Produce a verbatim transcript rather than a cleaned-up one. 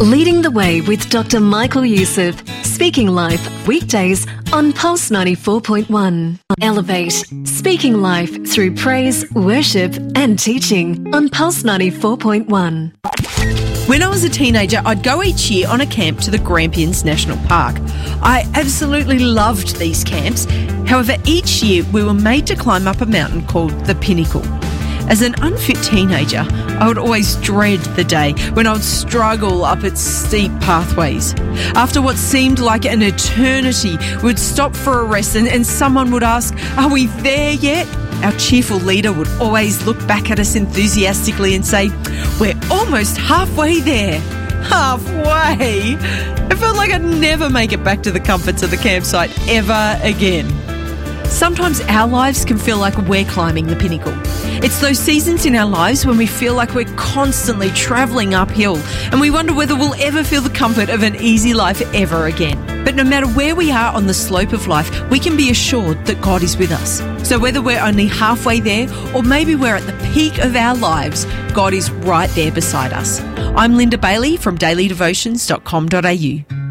Leading the Way with Doctor Michael Youssef. Speaking Life, weekdays on Pulse ninety-four point one. Elevate. Speaking Life through praise, worship and teaching on Pulse ninety-four point one. When I was a teenager, I'd go each year on a camp to the Grampians National Park. I absolutely loved these camps. However, each year we were made to climb up a mountain called the Pinnacle. As an unfit teenager, I would always dread the day when I would struggle up its steep pathways. After what seemed like an eternity, we'd stop for a rest and, and someone would ask, "Are we there yet?" Our cheerful leader would always look back at us enthusiastically and say, "We're almost halfway there." Halfway? It felt like I'd never make it back to the comforts of the campsite ever again. Sometimes our lives can feel like we're climbing the pinnacle. It's those seasons in our lives when we feel like we're constantly travelling uphill and we wonder whether we'll ever feel the comfort of an easy life ever again. But no matter where we are on the slope of life, we can be assured that God is with us. So whether we're only halfway there or maybe we're at the peak of our lives, God is right there beside us. I'm Linda Bailey from daily devotions dot com dot a u.